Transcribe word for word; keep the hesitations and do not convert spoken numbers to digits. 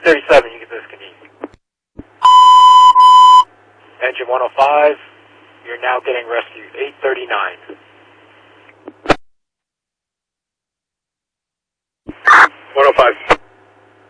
thirty-seven, you can discontinue. Engine one oh five, you're now getting rescued. eight thirty-nine. one oh five.